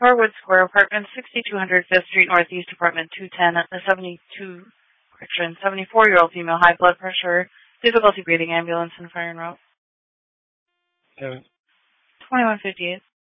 Harwood Square, apartment 6200 5th Street Northeast, apartment 210, a 74-year-old female, high blood pressure, difficulty breathing, ambulance and fire en route. 2158.